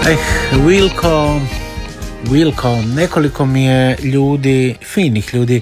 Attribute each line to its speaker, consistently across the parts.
Speaker 1: Wilko, nekoliko mi je ljudi, finih ljudi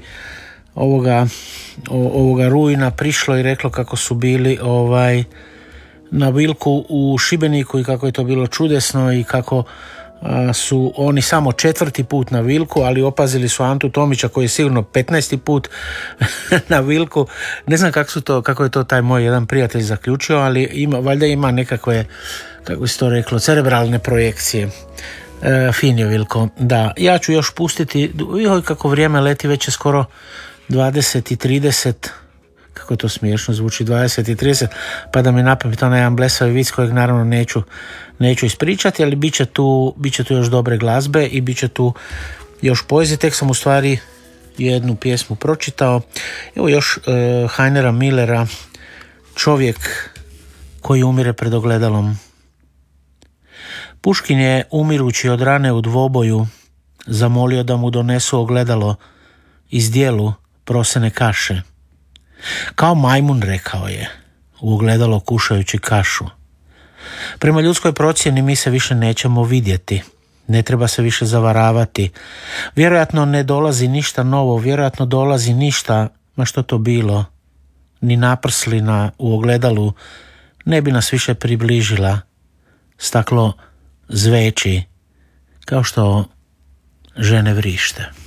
Speaker 1: ovoga rujna prišlo i reklo kako su bili na Wilku u Šibeniku i kako je to bilo čudesno i kako su oni samo 4. put na Wilku, ali opazili su Antu Tomića koji je sigurno 15. put na Wilku. Ne znam kako je to taj moj jedan prijatelj zaključio, ali valjda ima nekakve, kako se to reklo, cerebralne projekcije. Fin je Wilko. Da, ja ću još pustiti, kako vrijeme leti, već je skoro 20:30, kako to smiješno zvuči, 20:30, pa da mi napamet onaj jedan blesavi vic kojeg naravno neću ispričati, ali bit će tu još dobre glazbe i bit će tu još poezije. Tek sam u stvari jednu pjesmu pročitao. Evo još Heinera Millera, Čovjek koji umire pred ogledalom. Puškin je, umirući od rane u dvoboju, zamolio da mu donesu ogledalo i zdjelu prosene kaše. Kao majmun, rekao je, u ogledalo kušajući kašu. Prema ljudskoj procjeni mi se više nećemo vidjeti. Ne treba se više zavaravati. Vjerojatno ne dolazi ništa novo, vjerojatno dolazi ništa, ma što to bilo. Ni naprslina u ogledalu ne bi nas više približila. Staklo zveči kao što žene vrište.